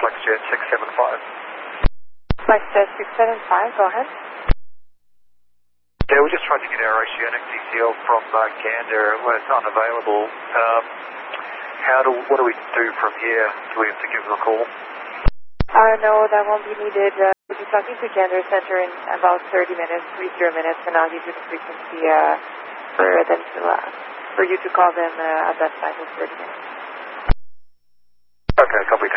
FlexJet 675. FlexJet 675, go ahead. Yeah, we're just trying to get our Oceanic DCL from Gander when it's unavailable. What do we do from here? Do we have to give them a call? No, that won't be needed. We'll be talking to Gander Center in about 30 minutes, 30 minutes, and I'll give you the frequency for them to, for you to call them at that time in 30 minutes. Okay, copy.